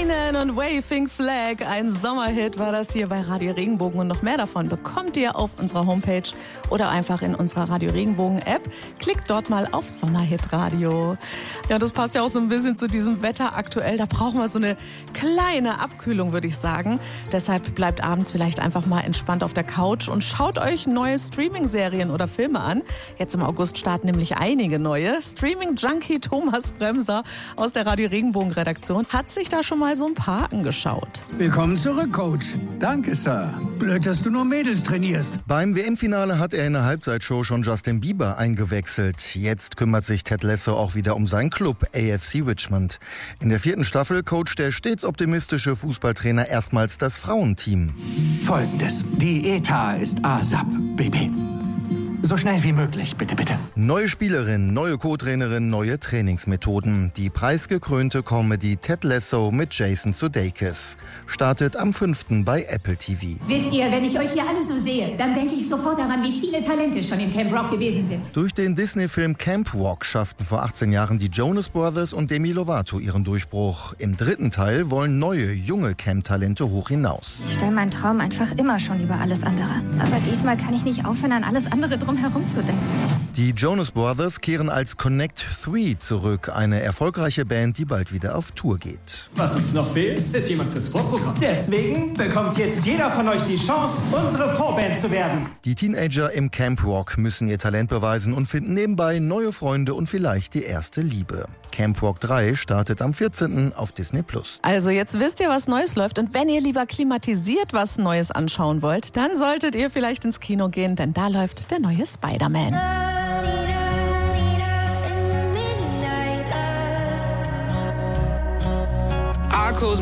Weinen und Waving Flag, ein Sommerhit war das hier bei Radio Regenbogen. Und noch mehr davon bekommt ihr auf unserer Homepage oder einfach in unserer Radio Regenbogen App. Klickt dort mal auf Sommerhit Radio. Ja, das passt ja auch so ein bisschen zu diesem Wetter aktuell. Da brauchen wir so eine kleine Abkühlung, würde ich sagen. Deshalb bleibt abends vielleicht einfach mal entspannt auf der Couch und schaut euch neue Streaming-Serien oder Filme an. Jetzt im August starten nämlich einige neue. Streaming-Junkie Thomas Bremser aus der Radio Regenbogen-Redaktion hat sich da schon mal so ein paar angeschaut. Willkommen zurück, Coach. Danke, Sir. Blöd, dass du nur Mädels trainierst. Beim WM-Finale hat er in der Halbzeitshow schon Justin Bieber eingewechselt. Jetzt kümmert sich Ted Lasso auch wieder um seinen Club AFC Richmond. In der 4. Staffel coacht der stets optimistische Fußballtrainer erstmals das Frauenteam. Folgendes. Die ETA ist ASAP, Baby. So schnell wie möglich, bitte, bitte. Neue Spielerin, neue Co-Trainerin, neue Trainingsmethoden. Die preisgekrönte Comedy Ted Lasso mit Jason Sudeikis startet am 5. bei Apple TV. Wisst ihr, wenn ich euch hier alle so sehe, dann denke ich sofort daran, wie viele Talente schon im Camp Rock gewesen sind. Durch den Disney-Film Camp Rock schafften vor 18 Jahren die Jonas Brothers und Demi Lovato ihren Durchbruch. Im 3. Teil wollen neue, junge Camp-Talente hoch hinaus. Ich stelle meinen Traum einfach immer schon über alles andere. Aber diesmal kann ich nicht aufhören, an alles andere drumherum zu denken. Die Jonas Brothers kehren als Connect 3 zurück, eine erfolgreiche Band, die bald wieder auf Tour geht. Was uns noch fehlt, ist jemand fürs Vorprogramm. Deswegen bekommt jetzt jeder von euch die Chance, unsere Vorband zu werden. Die Teenager im Camp Rock müssen ihr Talent beweisen und finden nebenbei neue Freunde und vielleicht die erste Liebe. Camp Rock 3 startet am 14. auf Disney+. Also jetzt wisst ihr, was Neues läuft. Und wenn ihr lieber klimatisiert was Neues anschauen wollt, dann solltet ihr vielleicht ins Kino gehen, denn da läuft der neue Spider-Man.